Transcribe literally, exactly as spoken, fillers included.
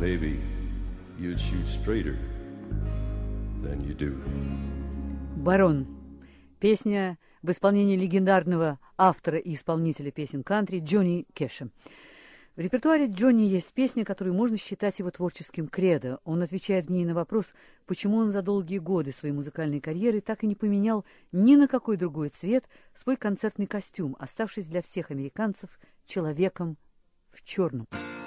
maybe you'd shoot straighter than you do. «Барон». Песня в исполнении легендарного автора и исполнителя песен кантри Джонни Кэша. В репертуаре Джонни есть песня, которую можно считать его творческим кредо. Он отвечает в ней на вопрос, почему он за долгие годы своей музыкальной карьеры так и не поменял ни на какой другой цвет свой концертный костюм, оставшись для всех американцев человеком в черном.